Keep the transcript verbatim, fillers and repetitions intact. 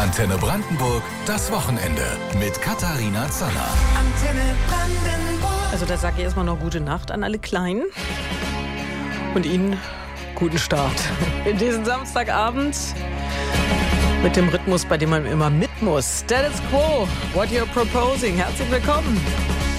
Antenne Brandenburg, das Wochenende mit Katharina Zanner. Antenne Brandenburg. Also da sage ich erstmal noch gute Nacht an alle Kleinen und Ihnen guten Start in diesen Samstagabend mit dem Rhythmus, bei dem man immer mit muss. Status Quo, what you're proposing. Herzlich willkommen.